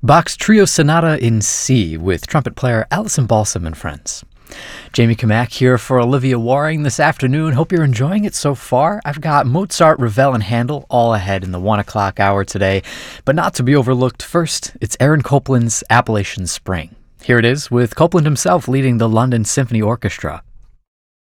Bach's Trio Sonata in C with trumpet player Alison Balsam and friends. Jamie Kamak here for Olivia Waring this afternoon. Hope you're enjoying it so far. I've got Mozart, Ravel, and Handel all ahead in the 1 o'clock hour today. But not to be overlooked, first, it's Aaron Copland's Appalachian Spring. Here it is, with Copland himself leading the London Symphony Orchestra.